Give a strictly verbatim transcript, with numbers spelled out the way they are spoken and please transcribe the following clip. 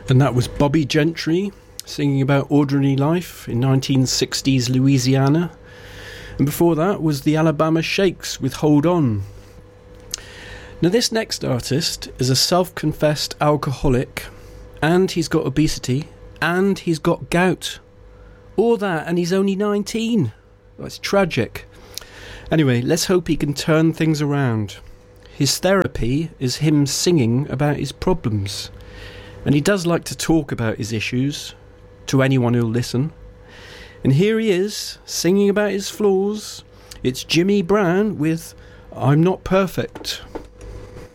And that was Bobby Gentry singing about ordinary life in nineteen sixties Louisiana. And before that was the Alabama Shakes with Hold On. Now this next artist is a self-confessed alcoholic, and he's got obesity, and he's got gout. All that, and he's only nineteen. That's tragic. Anyway, let's hope he can turn things around. His therapy is him singing about his problems. And he does like to talk about his issues to anyone who'll listen. And here he is, singing about his flaws. It's Jimmy Brown with I'm Not Perfect.